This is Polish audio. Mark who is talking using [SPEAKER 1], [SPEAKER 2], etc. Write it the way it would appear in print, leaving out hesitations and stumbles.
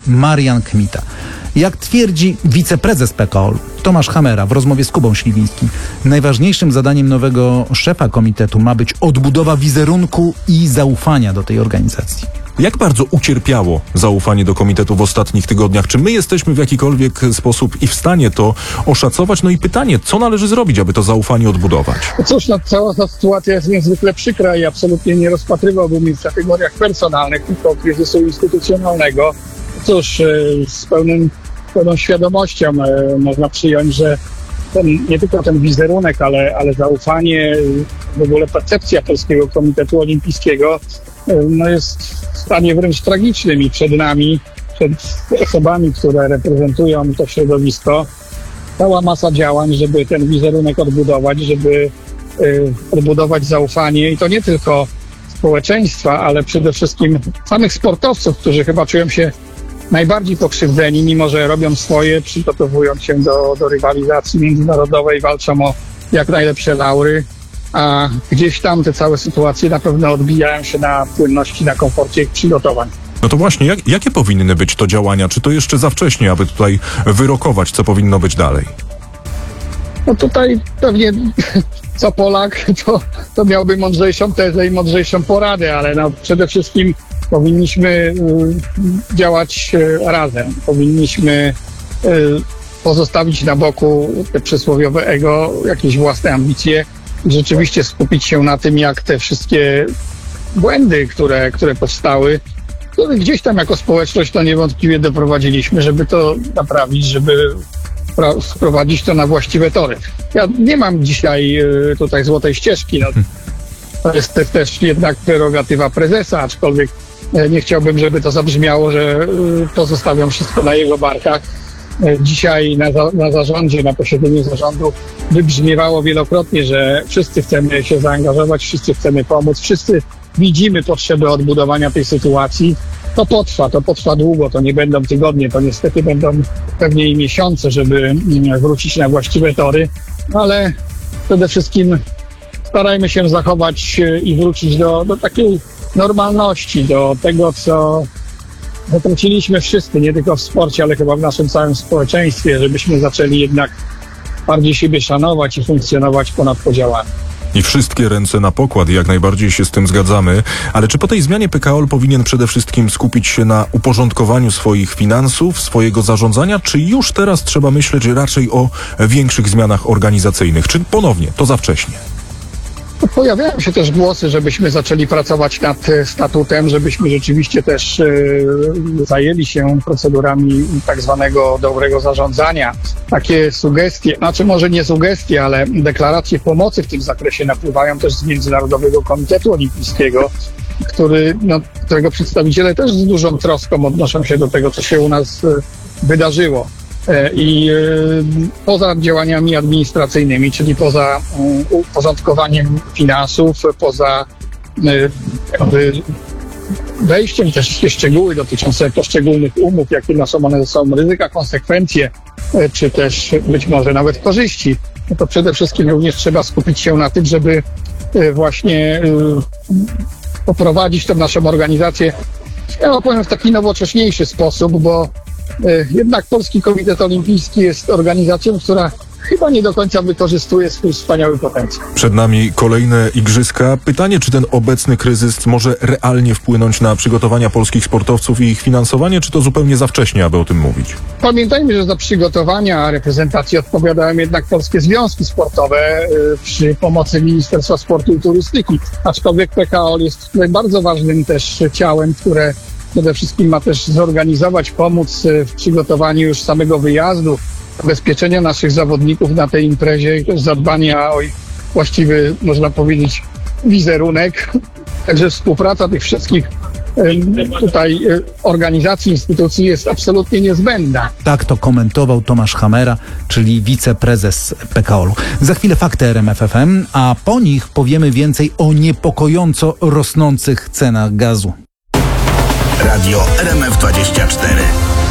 [SPEAKER 1] Marian Kmita. Jak twierdzi wiceprezes PKOL Tomasz Hamera w rozmowie z Kubą Śliwińskim, najważniejszym zadaniem nowego szefa komitetu ma być odbudowa wizerunku i zaufania do tej organizacji.
[SPEAKER 2] Jak bardzo ucierpiało zaufanie do komitetu w ostatnich tygodniach? Czy my jesteśmy w jakikolwiek sposób i w stanie to oszacować? No i pytanie, co należy zrobić, aby to zaufanie odbudować?
[SPEAKER 3] Cóż, cała ta sytuacja jest niezwykle przykra i absolutnie nie rozpatrywałbym jej w kategoriach personalnych, tylko kryzysu instytucjonalnego. Cóż, z pełną świadomością można przyjąć, że nie tylko ten wizerunek, ale zaufanie, w ogóle percepcja Polskiego Komitetu Olimpijskiego jest w stanie wręcz tragicznym i przed nami, przed osobami, które reprezentują to środowisko, cała masa działań, żeby ten wizerunek odbudować, żeby odbudować zaufanie i to nie tylko społeczeństwa, ale przede wszystkim samych sportowców, którzy chyba czują się najbardziej pokrzywdzeni, mimo że robią swoje, przygotowując się do rywalizacji międzynarodowej, walczą o jak najlepsze laury, a gdzieś tam te całe sytuacje na pewno odbijają się na płynności, na komforcie ich przygotowań.
[SPEAKER 2] No to właśnie, jakie powinny być to działania? Czy to jeszcze za wcześnie, aby tutaj wyrokować, co powinno być dalej?
[SPEAKER 3] No tutaj pewnie co Polak, to miałby mądrzejszą tezę i mądrzejszą poradę, ale przede wszystkim powinniśmy działać razem. Powinniśmy pozostawić na boku te przysłowiowe ego, jakieś własne ambicje i rzeczywiście skupić się na tym, jak te wszystkie błędy, które powstały, które gdzieś tam jako społeczność to niewątpliwie doprowadziliśmy, żeby to naprawić, żeby sprowadzić to na właściwe tory. Ja nie mam dzisiaj tutaj złotej ścieżki. To jest też jednak prerogatywa prezesa, aczkolwiek nie chciałbym, żeby to zabrzmiało, że pozostawiam wszystko na jego barkach. Dzisiaj na zarządzie, na posiedzeniu zarządu wybrzmiewało wielokrotnie, że wszyscy chcemy się zaangażować, wszyscy chcemy pomóc, wszyscy widzimy potrzebę odbudowania tej sytuacji. To potrwa długo, to nie będą tygodnie, to niestety będą pewnie i miesiące, żeby wrócić na właściwe tory, ale przede wszystkim starajmy się zachować i wrócić do takiej normalności, do tego, co zatraciliśmy wszyscy, nie tylko w sporcie, ale chyba w naszym całym społeczeństwie, żebyśmy zaczęli jednak bardziej siebie szanować i funkcjonować ponad podziałami.
[SPEAKER 2] I wszystkie ręce na pokład, jak najbardziej się z tym zgadzamy. Ale czy po tej zmianie PKOL powinien przede wszystkim skupić się na uporządkowaniu swoich finansów, swojego zarządzania, czy już teraz trzeba myśleć raczej o większych zmianach organizacyjnych? Czy ponownie to za wcześnie?
[SPEAKER 3] Pojawiają się też głosy, żebyśmy zaczęli pracować nad statutem, żebyśmy rzeczywiście też zajęli się procedurami tak zwanego dobrego zarządzania. Takie sugestie, znaczy może nie sugestie, ale deklaracje pomocy w tym zakresie napływają też z Międzynarodowego Komitetu Olimpijskiego, którego przedstawiciele też z dużą troską odnoszą się do tego, co się u nas wydarzyło. I poza działaniami administracyjnymi, czyli poza uporządkowaniem finansów, poza wejściem w te wszystkie szczegóły dotyczące poszczególnych umów, jakie noszą one ze sobą ryzyka, konsekwencje, czy też być może nawet korzyści, no to przede wszystkim również trzeba skupić się na tym, żeby właśnie poprowadzić tę naszą organizację, ja powiem, w taki nowocześniejszy sposób, bo jednak Polski Komitet Olimpijski jest organizacją, która chyba nie do końca wykorzystuje swój wspaniały potencjał.
[SPEAKER 2] Przed nami kolejne igrzyska. Pytanie, czy ten obecny kryzys może realnie wpłynąć na przygotowania polskich sportowców i ich finansowanie, czy to zupełnie za wcześnie, aby o tym mówić?
[SPEAKER 3] Pamiętajmy, że za przygotowania reprezentacji odpowiadają jednak polskie związki sportowe przy pomocy Ministerstwa Sportu i Turystyki. Aczkolwiek PKOL jest tutaj bardzo ważnym też ciałem, które przede wszystkim ma też zorganizować, pomóc w przygotowaniu już samego wyjazdu, zabezpieczenia naszych zawodników na tej imprezie i też zadbania o ich właściwy, można powiedzieć, wizerunek. Także współpraca tych wszystkich tutaj organizacji, instytucji jest absolutnie niezbędna.
[SPEAKER 1] Tak to komentował Tomasz Hamera, czyli wiceprezes PKOL-u. Za chwilę fakty RMF FM, a po nich powiemy więcej o niepokojąco rosnących cenach gazu.
[SPEAKER 4] Radio RMF 24.